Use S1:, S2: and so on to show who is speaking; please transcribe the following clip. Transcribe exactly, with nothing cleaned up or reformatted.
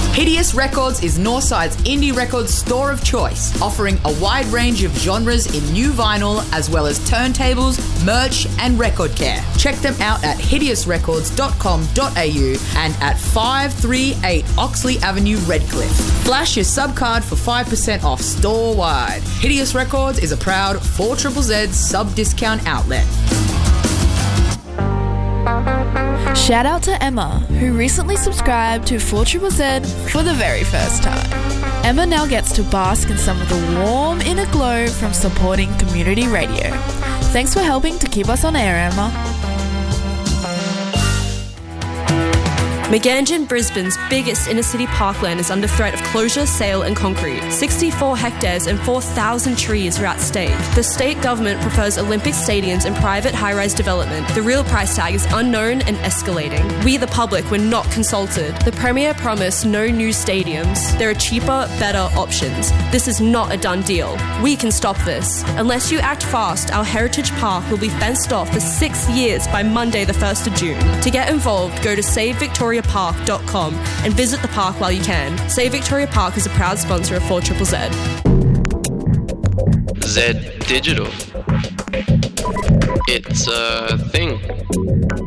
S1: Hideous Records is Northside's indie records store of choice, offering a wide range of genres in new vinyl as well as turntables, merch and record care. Check them out at hideous records dot com dot a u and at five thirty-eight Oxley Avenue, Redcliffe. Flash your subcard for five percent off store-wide. Hideous Records is a proud four Z Z Z sub-discount outlet.
S2: Shout out to Emma, who recently subscribed to four Z Z Z for the very first time. Emma now gets to bask in some of the warm inner glow from supporting community radio. Thanks for helping to keep us on air, Emma.
S3: Meganjin, Brisbane's biggest inner-city parkland is under threat of closure, sale and concrete. sixty-four hectares and four thousand trees are at stake. The state government prefers Olympic stadiums and private high-rise development. The real price tag is unknown and escalating. We, the public, were not consulted. The Premier promised no new stadiums. There are cheaper, better options. This is not a done deal. We can stop this. Unless you act fast, our heritage park will be fenced off for six years by Monday the first of June. To get involved, go to save victoria park dot com and visit the park while you can. Save Victoria Park is a proud sponsor of four Z Z Z.
S4: Z Digital. It's a thing.